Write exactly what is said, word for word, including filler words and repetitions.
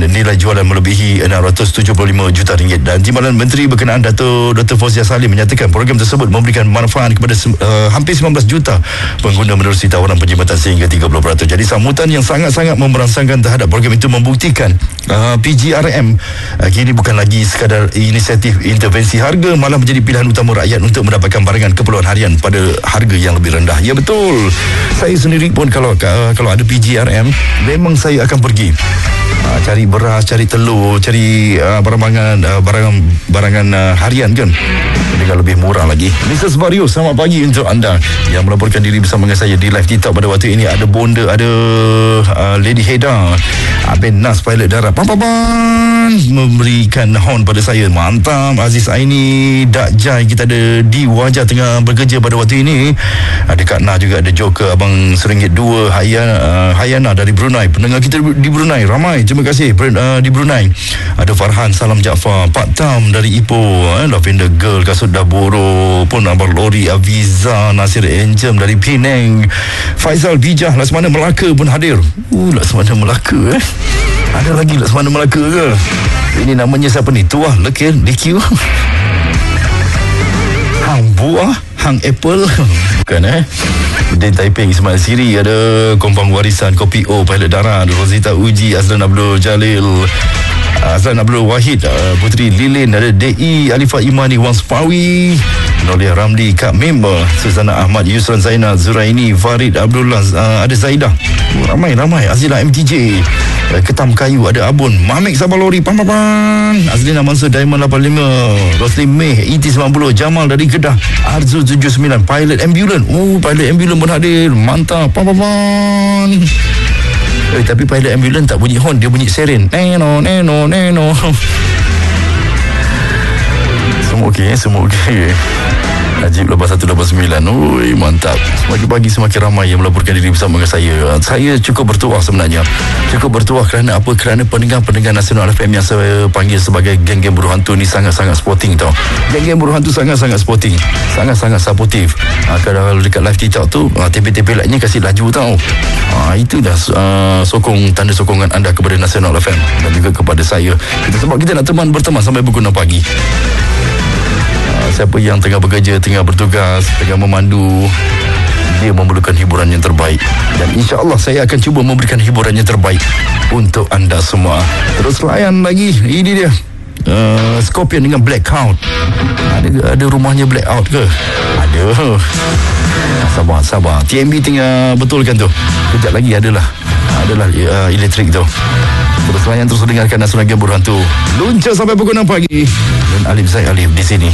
nilai jualan melebihi enam ratus tujuh puluh lima juta ringgit. Dan Timbalan Menteri berkenaan Dato' Doktor Fauziah Salim menyatakan program tersebut memberikan manfaat kepada uh, hampir sembilan belas juta pengguna menerusi tawaran perkhidmatan sehingga tiga puluh peratus. Jadi sambutan yang sangat-sangat memberangsangkan terhadap program itu membuktikan uh, P G R M uh, kini bukan lagi sekadar inisiatif intervensi harga, malah menjadi pilihan utama rakyat untuk mendapatkan barangan keperluan harian pada harga yang lebih rendah. Ya betul. Saya sendiri pun kalau uh, kalau ada P G R M memang saya akan pergi uh, cari beras, cari telur, cari uh, barangan uh, barangan barangan uh, harian kan, dengan lebih murah lagi. Missus Vario, selamat pagi untuk anda yang melaporkan diri bersama dengan saya di live TikTok pada waktu ini. Ada Bonda, ada uh, Lady Heda, Abin Nas, pilot darat Pampapan memberikan horn pada saya. Mantap. Aziz Aini, Dak Jai, kita ada di wajah tengah bekerja pada waktu ini. Ada Kak Nah juga, ada Joker, Abang Seringgit Dua, Hayana, uh, Hayana dari Brunei. Pendengar kita di Brunei ramai, terima kasih uh, di Brunei. Ada Farhan, Salam Jaafar, Pak Tam dari Ipoh, eh, Lavender Girl, Kasut Daboro pun, Abang Lori, Aviza, Nasir Enjem dari Penang, Faizal Bijah, Laksamana Melaka pun hadir. Uh, Laksamana Melaka eh. Ada lagi Laksamana Melaka ke? Ini namanya siapa ni? Tuah Lekir D Q. Hang Buah, Hang Apple. Bukan eh. Din Taiping, Ismail Siri, ada Kompang Warisan, Kopi O, Pilot Darat, Rosita Uji, Azlan Abdul Jalil, Azlan Abdul Wahid, Putri Lilin, ada D I Alifah Imani, Wang Spawi, Nolia Ramli, Kak Member, Suzana Ahmad, Yusran Zainal, Zuraini, Farid Abdullah, ada Zaidah, ramai-ramai, Azila M T J, Ketam Kayu, ada Abun, Mamek Sabalori, Pampapan, Azlina Mansur, Diamond lapan puluh lima, Rosli Meh, E T sembilan puluh, Jamal dari Kedah, Arzu tujuh puluh sembilan, Pilot Ambulance, oh Pilot Ambulance pun hadir, mantap, Pampapan. Eh, tapi pilot ambulans tak bunyi horn, dia bunyi siren. Neno, neno, neno. Semua okey, eh? Semua okey. Najib lapan satu lapan sembilan. Ui, mantap. Semakin pagi semakin ramai yang melaporkan diri bersama dengan saya. Saya cukup bertuah sebenarnya. Cukup bertuah kerana apa? Kerana pendengar-pendengar Nasional F M yang saya panggil sebagai geng-geng buruh hantu ni sangat-sangat sporting tau. Geng-geng buruh hantu sangat-sangat sporting. Sangat-sangat supportive. Ha, kalau dekat live TikTok tu, ha, T P T P lightnya kasih laju tau. Ha, itu dah uh, sokong, tanda sokongan anda kepada Nasional F M dan juga kepada saya. Kita, sebab kita nak teman berteman sampai pukul enam pagi. Siapa yang tengah bekerja, tengah bertugas, tengah memandu, dia memerlukan hiburan yang terbaik. Dan insya-Allah saya akan cuba memberikan hiburan yang terbaik untuk anda semua. Terus layan lagi. Ini dia. Uh, Scorpion dengan Blackout. Ada ada rumahnya Blackout ke? Ada. Sabar, sabar. T M B tengah betulkan tu. Kejap lagi adalah adalah uh, elektrik tu. Terus layan, terus dengarkan Nasional Geng Buruh Hantu. Luncur sampai pukul enam pagi. Dan Alif Zaid Alif di sini.